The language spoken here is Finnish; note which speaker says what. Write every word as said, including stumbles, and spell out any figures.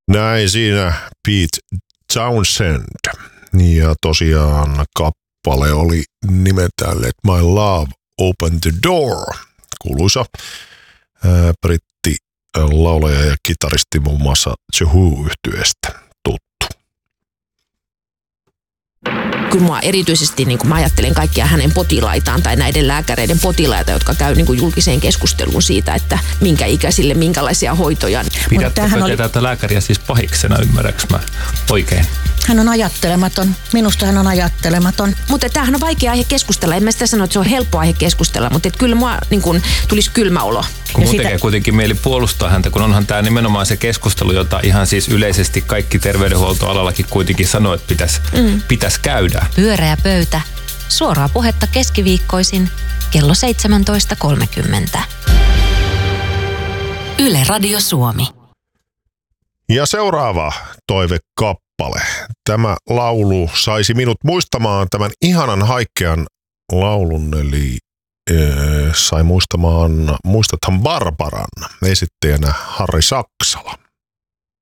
Speaker 1: Näin siinä Pete Townshend. Ja tosiaan kappale oli nimeltään Let My Love Open the Door. Kuuluisa ää, britti laulaja ja kitaristi muun muassa The Who-yhtyeestä tuttu.
Speaker 2: Kyllä mua erityisesti, niin kun mä ajattelen kaikkia hänen potilaitaan tai näiden lääkäreiden potilaita, jotka käy niin kuin julkiseen keskusteluun siitä, että minkä ikäisille, minkälaisia hoitoja.
Speaker 3: Pidättekö oli... tätä lääkäriä siis pahiksena, ymmärräks mä oikein?
Speaker 4: Hän on ajattelematon. Minusta hän on ajattelematon.
Speaker 2: Mutta tämähän on vaikea aihe keskustella. En mä sitä sano, että se on helppo aihe keskustella, mutta kyllä mua niin kun, tulisi kylmä olo.
Speaker 3: Kun mun
Speaker 4: sitä...
Speaker 3: tekee kuitenkin mieli puolustaa häntä, kun onhan tämä nimenomaan se keskustelu, jota ihan siis yleisesti kaikki terveydenhuoltoalallakin kuitenkin sanoo, että pitäisi mm. pitäis käydä.
Speaker 5: Pyöreä pöytä. Suoraa puhetta keskiviikkoisin kello seitsemäntoista kolmekymmentä. Yle Radio Suomi.
Speaker 1: Ja seuraava toivekappale. Tämä laulu saisi minut muistamaan tämän ihanan haikean laulun, eli e, sai muistamaan, muistathan Barbaran, esittäjänä Harri Sakko.